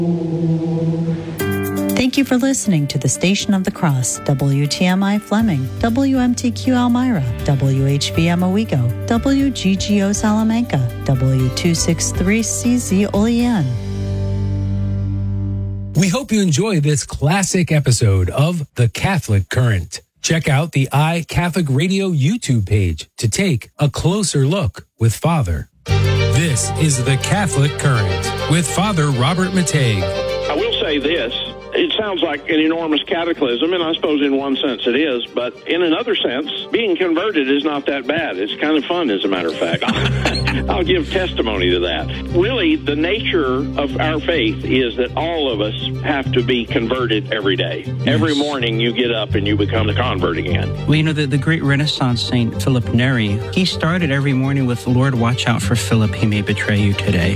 Thank you for listening to the Station of the Cross, WTMI Fleming, WMTQ Elmira, WHBM Owego, WGGO Salamanca, W263CZ Olean. We hope you enjoy this classic episode of The Catholic Current. Check out the iCatholic Radio YouTube page to take a closer look with Father. This is The Catholic Current with Father Robert Mateig. I will say this. It sounds like an enormous cataclysm, and I suppose in one sense it is, but in another sense, being converted is not that bad. It's kind of fun, as a matter of fact. I'll give testimony to that. Really, the nature of our faith is that all of us have to be converted every day. Yes. Every morning you get up and you become a convert again. Well, you know, the great Renaissance saint Philip Neri, he started every morning with, "Lord, watch out for Philip, he may betray you today."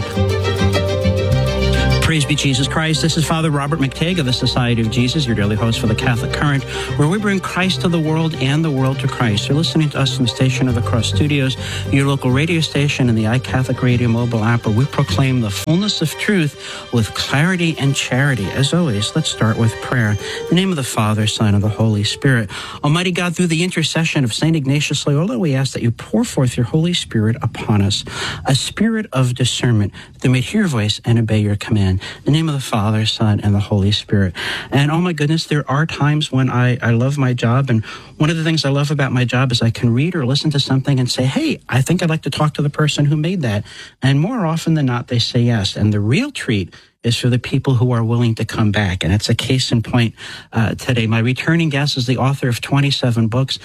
Praise be Jesus Christ. This is Father Robert McTague of the Society of Jesus, your daily host for the Catholic Current, where we bring Christ to the world and the world to Christ. You're listening to us from the Station of the Cross Studios, your local radio station, and the iCatholic Radio mobile app, where we proclaim the fullness of truth with clarity and charity. As always, let's start with prayer. In the name of the Father, Son, and the Holy Spirit. Almighty God, through the intercession of St. Ignatius Loyola, we ask that you pour forth your Holy Spirit upon us, a spirit of discernment, that they may hear your voice and obey your command. In the name of the Father, Son, and the Holy Spirit. And oh my goodness, there are times when I love my job, and one of the things I love about my job is I can read or listen to something and say, hey, I think I'd like to talk to the person who made that. And more often than not, they say yes. And the real treat is for the people who are willing to come back. And it's a case in point today. My returning guest is the author of 27 books,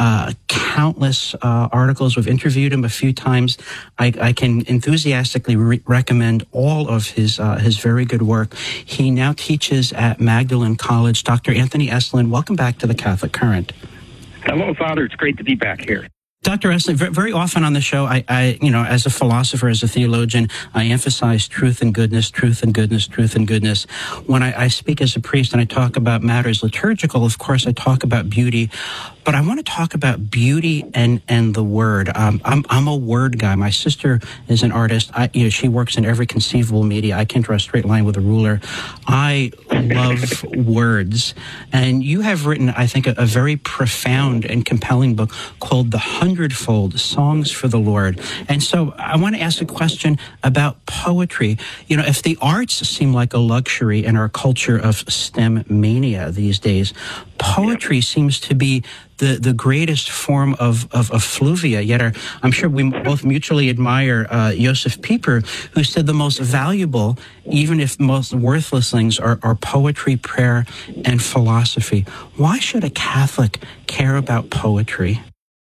countless articles. We've interviewed him a few times. I can enthusiastically recommend all of his very good work. He now teaches at Magdalen College. Dr. Anthony Esolen, welcome back to the Catholic Current. Hello, Father. It's great to be back here. Dr. Esolen, very often on the show, I, as a philosopher, as a theologian, I emphasize truth and goodness, truth and goodness, truth and goodness. When I speak as a priest and I talk about matters liturgical, of course, I talk about beauty. But I want to talk about beauty and the word. I'm a word guy. My sister is an artist. She works in every conceivable media. I can draw a straight line with a ruler. I love words. And you have written, I think, a very profound and compelling book called The Hundredfold Songs for the Lord. And so I want to ask a question about poetry. You know, if the arts seem like a luxury in our culture of STEM mania these days, poetry seems to be the greatest form of fluvia. Yet I'm sure we both mutually admire Josef Pieper, who said the most valuable, even if most worthless things, are poetry, prayer, and philosophy. Why should a Catholic care about poetry?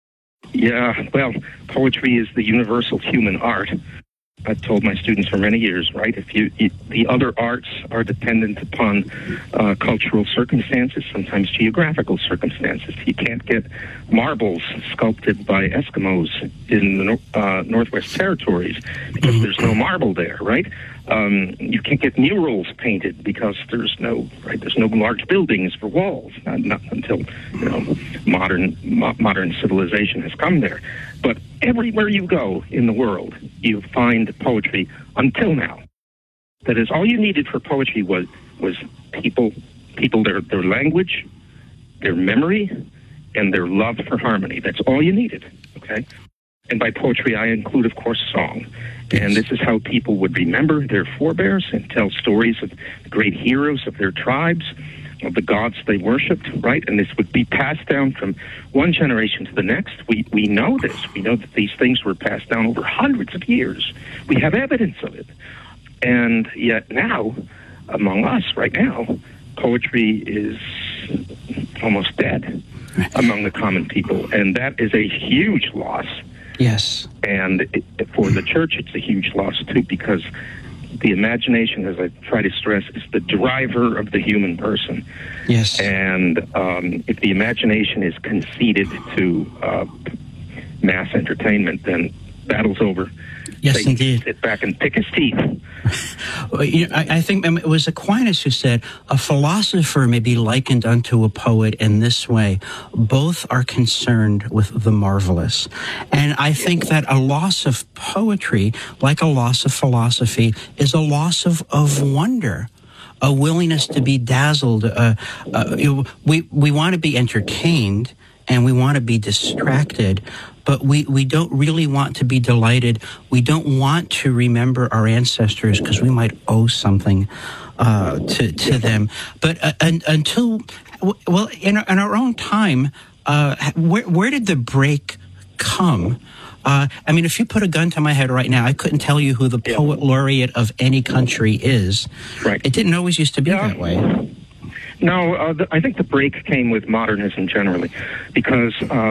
Yeah, well, poetry is the universal human art. I've told my students for many years, right? The other arts are dependent upon cultural circumstances, sometimes geographical circumstances. You can't get marbles sculpted by Eskimos in the Northwest Territories because there's no marble there, right? You can't get murals painted because there's no large buildings for walls. Not until modern civilization has come there. But everywhere you go in the world, you find poetry until now. That is, all you needed for poetry was people, their language, their memory, and their love for harmony. That's all you needed, okay? And by poetry, I include, of course, song. And this is how people would remember their forebears and tell stories of the great heroes of their tribes, of the gods they worshipped, right? And this would be passed down from one generation to the next. We know this. We know that these things were passed down over hundreds of years. We have evidence of it. And yet now, among us right now, poetry is almost dead among the common people. And that is a huge loss. Yes. And for the church, it's a huge loss, too, because the imagination, as I try to stress, is the driver of the human person. Yes. And if the imagination is conceded to mass entertainment, then battle's over. Yes, Satan indeed. Sit back and pick his teeth. I think it was Aquinas who said, a philosopher may be likened unto a poet in this way. Both are concerned with the marvelous. And I think that a loss of poetry, like a loss of philosophy, is a loss of wonder. a willingness to be dazzled. We want to be entertained and we want to be distracted, but we don't really want to be delighted. We don't want to remember our ancestors because we might owe something to them. But until, well, in our own time, where did the break come? I mean, if you put a gun to my head right now, I couldn't tell you who the poet laureate of any country is. Right. It didn't always used to be that way. No, I think the break came with modernism generally, because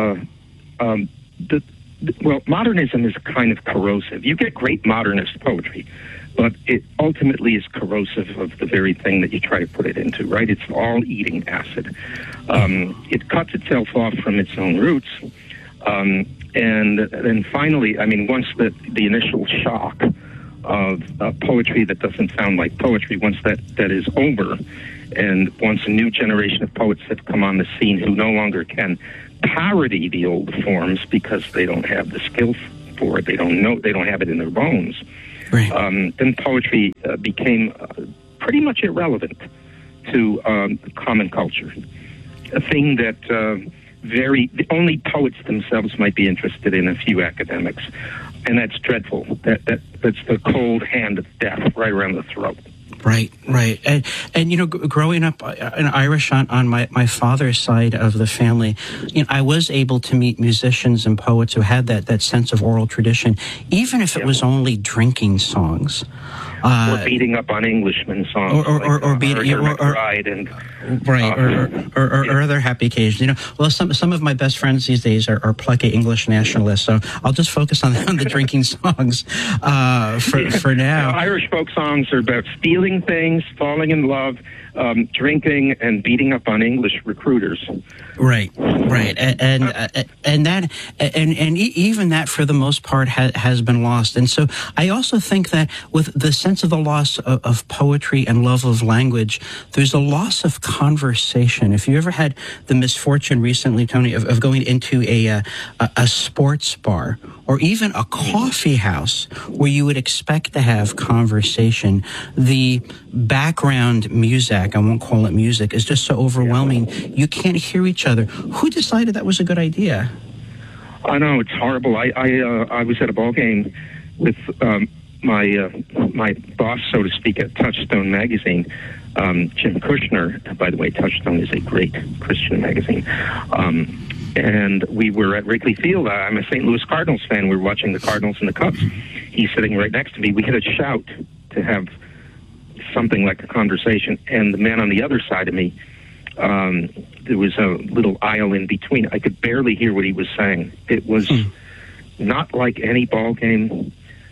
modernism is kind of corrosive. You get great modernist poetry, but it ultimately is corrosive of the very thing that you try to put it into, right? It's all eating acid. It cuts itself off from its own roots. And then finally, I mean, once the initial shock of poetry that doesn't sound like poetry, once that is over, and once a new generation of poets have come on the scene who no longer can parody the old forms because they don't have the skill for it, they don't have it in their bones, right. Then poetry became pretty much irrelevant to common culture, a thing that only poets themselves might be interested in, a few academics, and that's dreadful. That's the cold hand of death right around the throat. Right. And you know, growing up in Irish on my father's side of the family, you know, I was able to meet musicians and poets who had that sense of oral tradition, even if it was only drinking songs. Or beating up on Englishmen songs, or beating or other happy occasions. You know, well, some of my best friends these days are plucky English nationalists, so I'll just focus on the drinking songs for now. Irish folk songs are about stealing things, falling in love, drinking, and beating up on English recruiters. Right, and even that for the most part has been lost. And so I also think that with the sense of the loss of poetry and love of language, there's a loss of conversation. If you ever had the misfortune recently, Tony, of going into a sports bar or even a coffee house where you would expect to have conversation, the background music, I won't call it music, is just so overwhelming. You can't hear each other. Who decided that was a good idea? I know, it's horrible. I was at a ball game with my boss, so to speak, at Touchstone magazine, Jim Kushner. By the way, Touchstone is a great Christian magazine. And we were at Wrigley Field. I'm a St. Louis Cardinals fan. We were watching the Cardinals and the Cubs. He's sitting right next to me. We had a shout to have something like a conversation, and the man on the other side of me, there was a little aisle in between. I could barely hear what he was saying. It was not like any ball game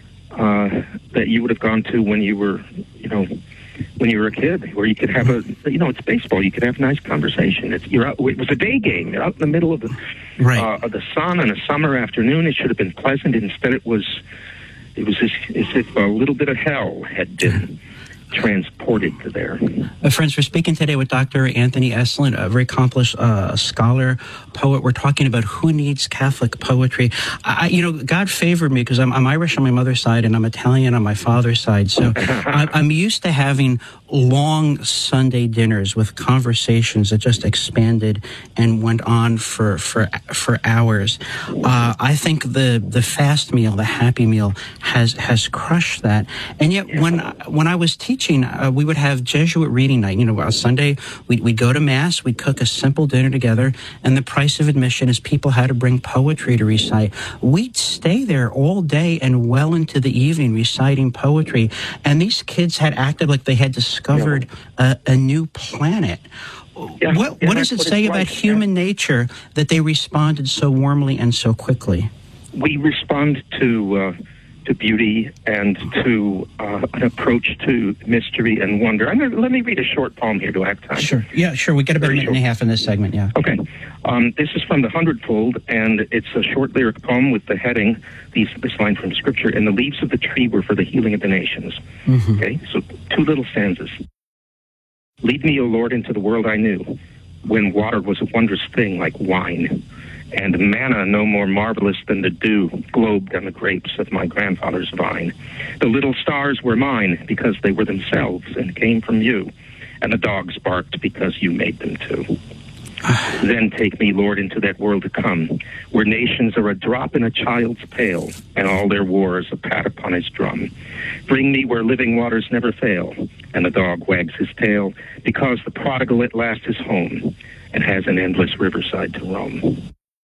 that you would have gone to when you were, when you were a kid, where you could have it's baseball. You could have a nice conversation. It was a day game. You're out in the middle of the sun on a summer afternoon. It should have been pleasant. Instead, it was as if a little bit of hell had been transported to there. Friends, we're speaking today with Dr. Anthony Esolen, a very accomplished scholar, poet. We're talking about who needs Catholic poetry. God favored me because I'm Irish on my mother's side and I'm Italian on my father's side. So I'm used to having long Sunday dinners with conversations that just expanded and went on for hours. I think the fast meal, the happy meal, has crushed that. And yet, when I was teaching, we would have Jesuit reading night. On Sunday, we'd go to Mass, we'd cook a simple dinner together, and the price of admission is people had to bring poetry to recite. We'd stay there all day and well into the evening reciting poetry, and these kids had acted like they had discovered a new planet. What does it say about human nature that they responded so warmly and so quickly? We respond to beauty and to an approach to mystery and wonder. Let me read a short poem here. Do I have time? Sure. Yeah, sure. We got about a minute and a half in this segment, yeah. Okay. This is from the Hundredfold, and it's a short lyric poem with the heading, this line from Scripture, "And the leaves of the tree were for the healing of the nations." Mm-hmm. Okay, so 2 little stanzas. "Lead me, O Lord, into the world I knew, when water was a wondrous thing like wine, and manna no more marvelous than the dew globed on the grapes of my grandfather's vine. The little stars were mine because they were themselves and came from you. and the dogs barked because you made them to. Then take me, Lord, into that world to come, where nations are a drop in a child's pail, and all their wars a pat upon his drum. Bring me where living waters never fail, and the dog wags his tail, because the prodigal at last is home, and has an endless riverside to roam.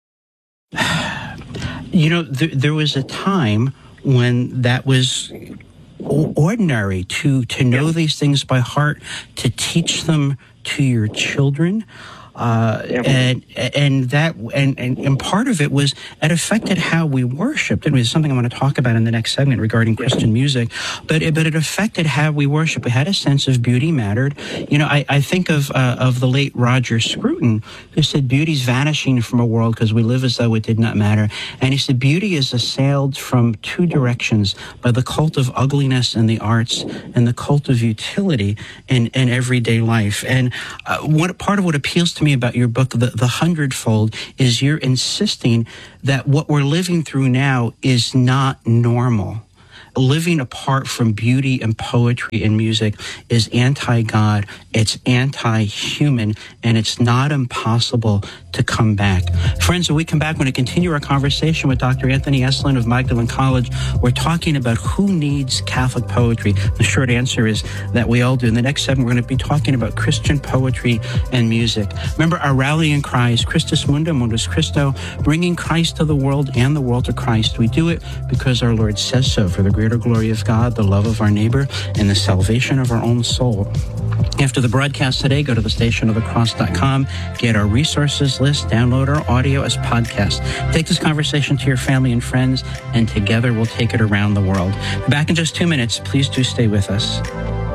You know, there was a time when that was ordinary to know these things by heart, to teach them to your children. And part of it was it affected how we worshipped. It was something I'm going to talk about in the next segment regarding Christian music, but it affected how we worship. We had a sense of beauty mattered. You know, I think of the late Roger Scruton, who said beauty's vanishing from a world because we live as though it did not matter. And he said beauty is assailed from two directions, by the cult of ugliness in the arts and the cult of utility in everyday life. And part of what appeals to me about your book, The Hundredfold, is you're insisting that what we're living through now is not normal. Living apart from beauty and poetry and music is anti-God, it's anti-human, and it's not impossible to come back. Friends, when we come back, we're going to continue our conversation with Dr. Anthony Esolen of Magdalen College. We're talking about who needs Catholic poetry. The short answer is that we all do. In the next segment, we're going to be talking about Christian poetry and music. Remember, our rallying cry is Christus Mundum, Mundus Christo, bringing Christ to the world and the world to Christ. We do it because our Lord says so, for the greater glory of God, the love of our neighbor, and the salvation of our own soul. After the broadcast today, go to thestationofthecross.com, get our resources list, download our audio as podcast. Take this conversation to your family and friends, and together we'll take it around the world. Back in just 2 minutes. Please do stay with us.